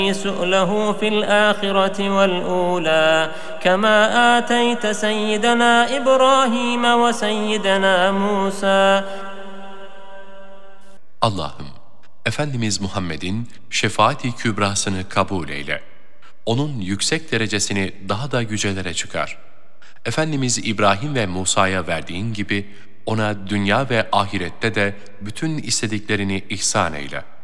سؤله في الآخرة والأولى كما آتيت سيدنا إبراهيم وسيدنا موسى. Allah'ım, Efendimiz Muhammed'in şefaat-i kübrasını kabul eyle. Onun yüksek derecesini daha da yücelere çıkar. Efendimiz İbrahim ve Musa'ya verdiğin gibi ona dünya ve ahirette de bütün istediklerini ihsan eyle.